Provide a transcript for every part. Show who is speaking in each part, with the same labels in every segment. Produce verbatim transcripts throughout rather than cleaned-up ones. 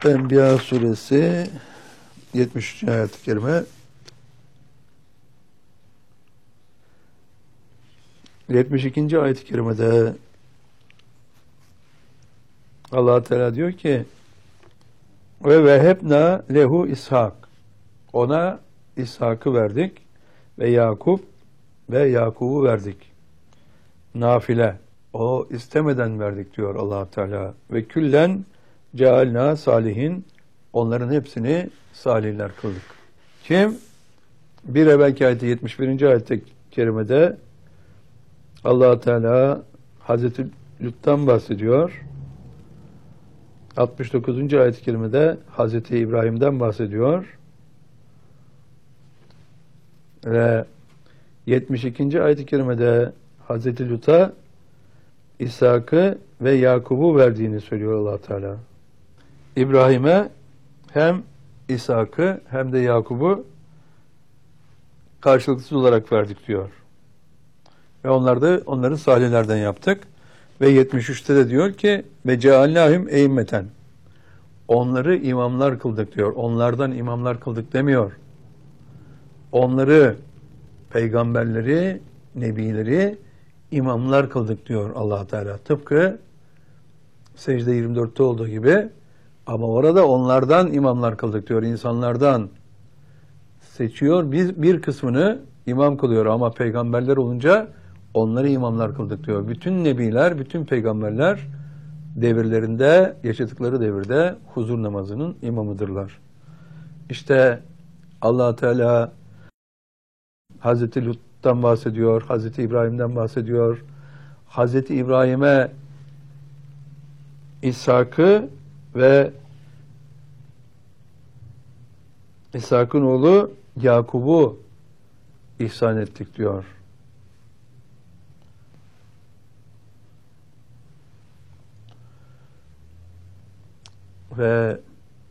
Speaker 1: Enbiya suresi yetmiş üç. ayet-i kerime. yetmiş ikinci. ayet-i kerimede Allah Teala diyor ki ve vehebna lehu İshak, ona İshak'ı verdik ve Yakup ve Yakub'u verdik. Nafile, o istemeden verdik diyor Allah Teala. Ve küllen cealna salihin, onların hepsini salihler kıldık. Kim? Bir evvelki ayeti yetmiş birinci. ayet-i kerimede Allah Teala Hazreti Lut'tan bahsediyor. altmış dokuzuncu. ayet-i kerimede Hazreti İbrahim'den bahsediyor. Ve yetmiş ikinci. ayet-i kerimede Hazreti Lut'a İshak'ı ve Yakub'u verdiğini söylüyor Allah Teala. İbrahim'e hem İshak'ı hem de Yakub'u karşılıksız olarak verdik diyor. Ve onlar da onların salihlerden yaptık. Ve yetmiş üçte de diyor ki ve cealnâhum e'immeten, onları imamlar kıldık diyor. Onlardan imamlar kıldık demiyor. Onları, peygamberleri, nebileri imamlar kıldık diyor Allah Teala. Tıpkı secde yirmi dörtte olduğu gibi, ama orada onlardan imamlar kıldık diyor. İnsanlardan seçiyor. Biz bir kısmını imam kılıyor ama peygamberler olunca onları imamlar kıldık diyor. Bütün nebiler, bütün peygamberler devirlerinde, yaşadıkları devirde huzur namazının imamıdırlar. İşte Allah Teala Hazreti Lut'tan bahsediyor, Hazreti İbrahim'den bahsediyor. Hazreti İbrahim'e İshak'ı ve İshak'ın oğlu Yakub'u ihsan ettik diyor. Ve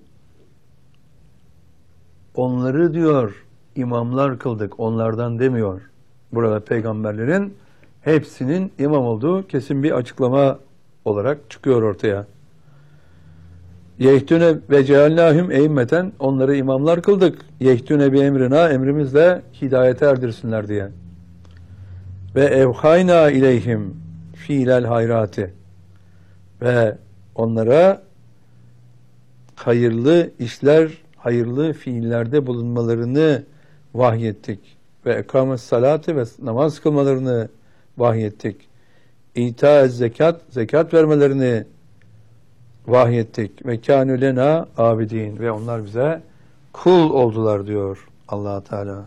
Speaker 1: onları diyor imamlar kıldık, onlardan demiyor. Burada peygamberlerin hepsinin imam olduğu kesin bir açıklama olarak çıkıyor ortaya. Yehtüne ve cealnâhum e'immeten, onları imamlar kıldık. Yehtüne bi emrina, emrimizle hidayete erdirsinler diye. Ve evhayna ileyhim fiilel hayrati, ve onlara hayırlı işler, hayırlı fiillerde bulunmalarını vahyettik. Ve ekames salatı, ve namaz kılmalarını vahyettik. İta-ez zekat, zekat vermelerini vahyettik. Ve kânü lena abidin, ve onlar bize kul oldular diyor Allah Teala.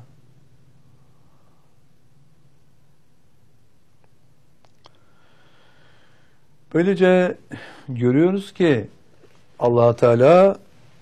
Speaker 1: Böylece görüyoruz ki Allah Teala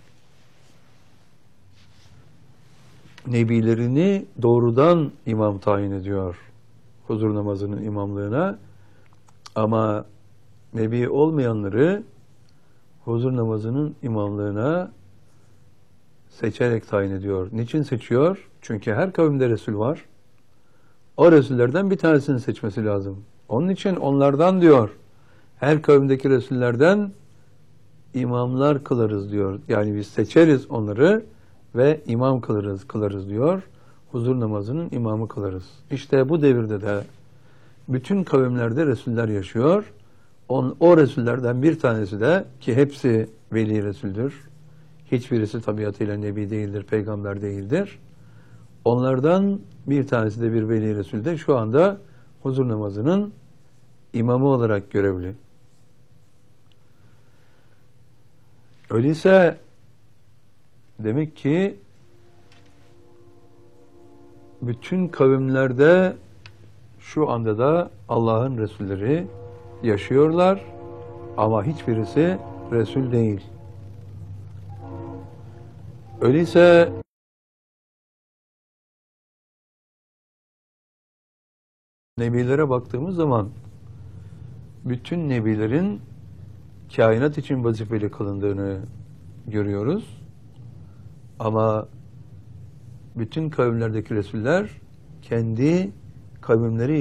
Speaker 1: nebilerini doğrudan imam tayin ediyor huzur namazının imamlığına, ama nebi olmayanları huzur namazının imamlığına seçerek tayin ediyor. Niçin seçiyor? Çünkü her kavimde Resul var. O Resullerden bir tanesini seçmesi lazım. Onun için onlardan diyor, her kavimdeki Resullerden imamlar kılarız diyor. Yani biz seçeriz onları ve imam kılarız, kılarız diyor. Huzur namazının imamı kılarız. İşte bu devirde de bütün kavimlerde Resuller yaşıyor. On, o Resullerden bir tanesi de, ki hepsi veli Resuldür. Hiçbirisi tabiatıyla nebi değildir, peygamber değildir. Onlardan bir tanesi de bir veli Resul de şu anda huzur namazının imamı olarak görevli. Öyleyse demek ki bütün kavimlerde şu anda da Allah'ın Resulleri yaşıyorlar ama hiçbirisi Resul değil. Öyleyse nebilere baktığımız zaman bütün nebilerin kainat için vazifeli kılındığını görüyoruz. Ama bütün kavimlerdeki Resuller kendi kavimleri